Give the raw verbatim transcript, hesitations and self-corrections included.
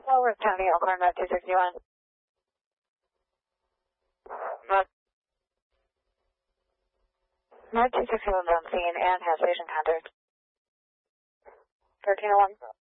Lower County, Elkhorn, Met two sixty-one. Met, Met two sixty-one on scene and has patient contact. thirteen oh one.